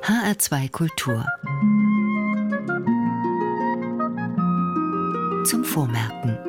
HR2 Kultur. Zum Vormerken.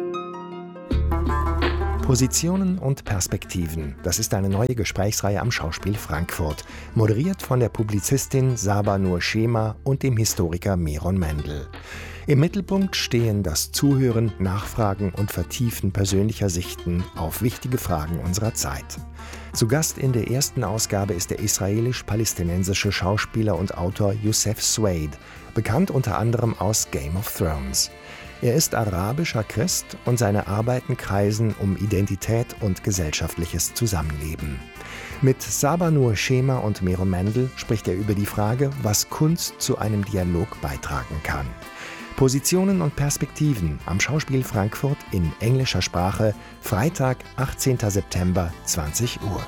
Positionen und Perspektiven. Das ist eine neue Gesprächsreihe am Schauspiel Frankfurt, moderiert von der Publizistin Saba Nur Schema und dem Historiker Meron Mendel. Im Mittelpunkt stehen das Zuhören, Nachfragen und Vertiefen persönlicher Sichten auf wichtige Fragen unserer Zeit. Zu Gast in der ersten Ausgabe ist der israelisch-palästinensische Schauspieler und Autor Youssef Soueid, bekannt unter anderem aus Game of Thrones. Er ist arabischer Christ und seine Arbeiten kreisen um Identität und gesellschaftliches Zusammenleben. Mit Saba Nur Schema und Meron Mendel spricht er über die Frage, was Kunst zu einem Dialog beitragen kann. Positionen und Perspektiven am Schauspiel Frankfurt in englischer Sprache, Freitag, 18. September, 20 Uhr.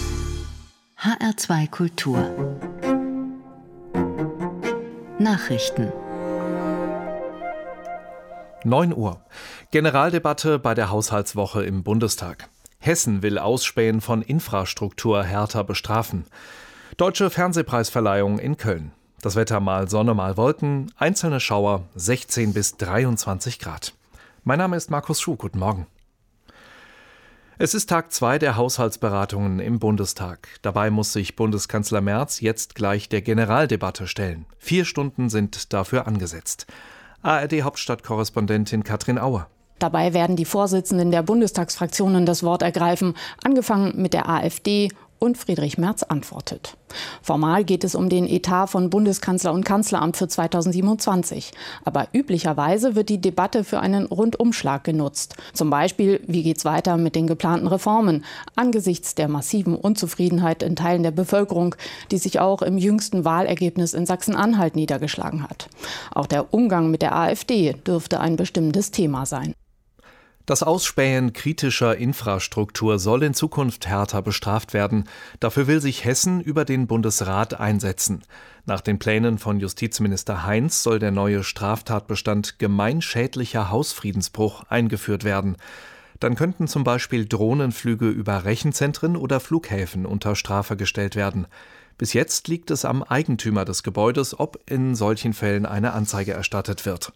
HR2 Kultur. Nachrichten. 9 Uhr. Generaldebatte bei der Haushaltswoche im Bundestag. Hessen will Ausspähen von Infrastruktur härter bestrafen. Deutsche Fernsehpreisverleihung in Köln. Das Wetter mal Sonne, mal Wolken, einzelne Schauer, 16 bis 23 Grad. Mein Name ist Markus Schuh, guten Morgen. Es ist Tag 2 der Haushaltsberatungen im Bundestag. Dabei muss sich Bundeskanzler Merz jetzt gleich der Generaldebatte stellen. 4 Stunden sind dafür angesetzt. ARD-Hauptstadtkorrespondentin Katrin Auer. Dabei werden die Vorsitzenden der Bundestagsfraktionen das Wort ergreifen, angefangen mit der AfD, und Friedrich Merz antwortet. Formal geht es um den Etat von Bundeskanzler und Kanzleramt für 2027. Aber üblicherweise wird die Debatte für einen Rundumschlag genutzt. Zum Beispiel, wie geht's weiter mit den geplanten Reformen angesichts der massiven Unzufriedenheit in Teilen der Bevölkerung, die sich auch im jüngsten Wahlergebnis in Sachsen-Anhalt niedergeschlagen hat. Auch der Umgang mit der AfD dürfte ein bestimmendes Thema sein. Das Ausspähen kritischer Infrastruktur soll in Zukunft härter bestraft werden. Dafür will sich Hessen über den Bundesrat einsetzen. Nach den Plänen von Justizminister Heinz soll der neue Straftatbestand gemeinschädlicher Hausfriedensbruch eingeführt werden. Dann könnten zum Beispiel Drohnenflüge über Rechenzentren oder Flughäfen unter Strafe gestellt werden. Bis jetzt liegt es am Eigentümer des Gebäudes, ob in solchen Fällen eine Anzeige erstattet wird.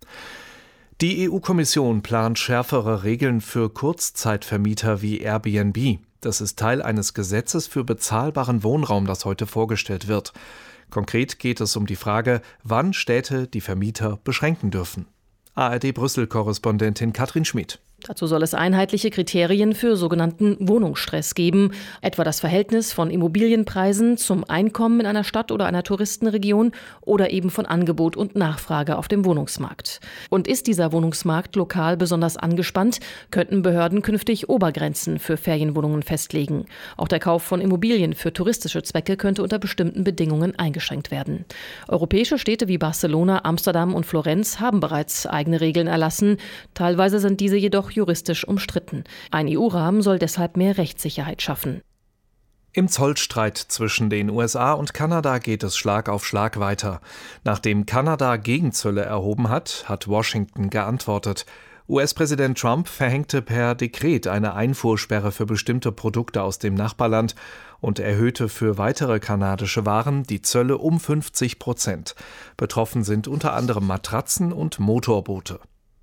Die EU-Kommission plant schärfere Regeln für Kurzzeitvermieter wie Airbnb. Das ist Teil eines Gesetzes für bezahlbaren Wohnraum, das heute vorgestellt wird. Konkret geht es um die Frage, wann Städte die Vermieter beschränken dürfen. ARD-Brüssel-Korrespondentin Katrin Schmid. Dazu soll es einheitliche Kriterien für sogenannten Wohnungsstress geben, etwa das Verhältnis von Immobilienpreisen zum Einkommen in einer Stadt oder einer Touristenregion oder eben von Angebot und Nachfrage auf dem Wohnungsmarkt. Und ist dieser Wohnungsmarkt lokal besonders angespannt, könnten Behörden künftig Obergrenzen für Ferienwohnungen festlegen. Auch der Kauf von Immobilien für touristische Zwecke könnte unter bestimmten Bedingungen eingeschränkt werden. Europäische Städte wie Barcelona, Amsterdam und Florenz haben bereits eigene Regeln erlassen. Teilweise sind diese jedoch juristisch umstritten. Ein EU-Rahmen soll deshalb mehr Rechtssicherheit schaffen. Im Zollstreit zwischen den USA und Kanada geht es Schlag auf Schlag weiter. Nachdem Kanada Gegenzölle erhoben hat, hat Washington geantwortet. US-Präsident Trump verhängte per Dekret eine Einfuhrsperre für bestimmte Produkte aus dem Nachbarland und erhöhte für weitere kanadische Waren die Zölle um 50%. Betroffen sind unter anderem Matratzen und Motorboote.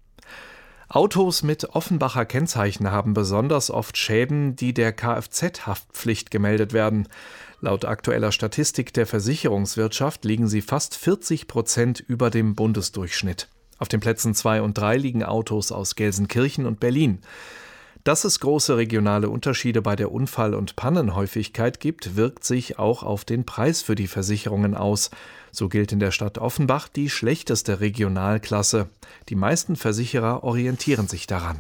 Autos mit Offenbacher Kennzeichen haben besonders oft Schäden, die der Kfz-Haftpflicht gemeldet werden. Laut aktueller Statistik der Versicherungswirtschaft liegen sie fast 40% über dem Bundesdurchschnitt. Auf den Plätzen 2 und 3 liegen Autos aus Gelsenkirchen und Berlin. Dass es große regionale Unterschiede bei der Unfall- und Pannenhäufigkeit gibt, wirkt sich auch auf den Preis für die Versicherungen aus. So gilt in der Stadt Offenbach die schlechteste Regionalklasse. Die meisten Versicherer orientieren sich daran.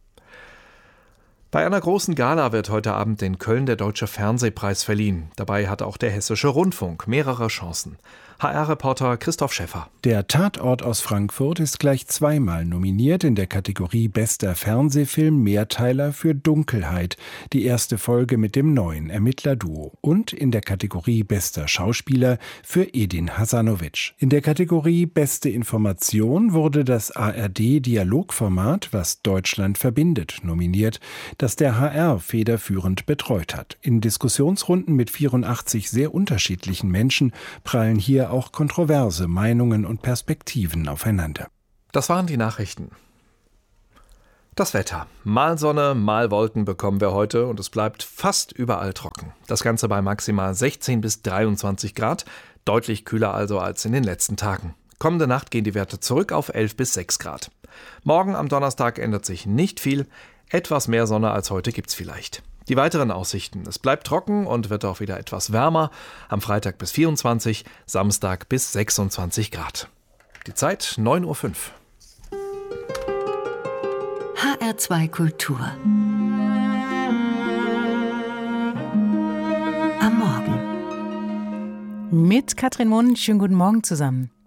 Bei einer großen Gala wird heute Abend in Köln der Deutsche Fernsehpreis verliehen. Dabei hat auch der Hessische Rundfunk mehrere Chancen. HR-Reporter Christoph Schäffer. Der Tatort aus Frankfurt ist gleich zweimal nominiert in der Kategorie Bester Fernsehfilm Mehrteiler für Dunkelheit, die erste Folge mit dem neuen Ermittlerduo, und in der Kategorie Bester Schauspieler für Edin Hasanovic. In der Kategorie Beste Information wurde das ARD-Dialogformat Was Deutschland verbindet nominiert. das der HR federführend betreut hat. In Diskussionsrunden mit 84 sehr unterschiedlichen Menschen prallen hier auch kontroverse Meinungen und Perspektiven aufeinander. Das waren die Nachrichten. Das Wetter. Mal Sonne, mal Wolken bekommen wir heute und es bleibt fast überall trocken. Das Ganze bei maximal 16 bis 23 Grad, deutlich kühler also als in den letzten Tagen. Kommende Nacht gehen die Werte zurück auf 11 bis 6 Grad. Morgen am Donnerstag ändert sich nicht viel, etwas mehr Sonne als heute gibt's vielleicht. Die weiteren Aussichten. Es bleibt trocken und wird auch wieder etwas wärmer. Am Freitag bis 24, Samstag bis 26 Grad. Die Zeit 9:05 Uhr. HR2 Kultur. Am Morgen. Mit Katrin Mohn, schönen guten Morgen zusammen.